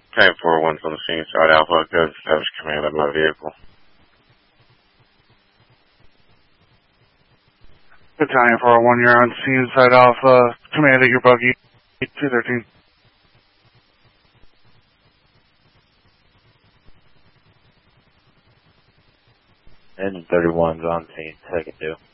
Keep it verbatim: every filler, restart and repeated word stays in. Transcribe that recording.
Type four one's on the scene, side Alpha, good establish command of my vehicle. Battalion four oh one, you're on scene, side Alpha, command at your buggy, two thirteen. Engine thirty-one's on scene, second due.